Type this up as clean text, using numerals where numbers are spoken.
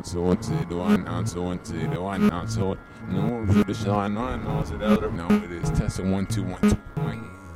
so what's it do I now so what's it do I now so no for the shine on no so that no it is testing 1 2 1 2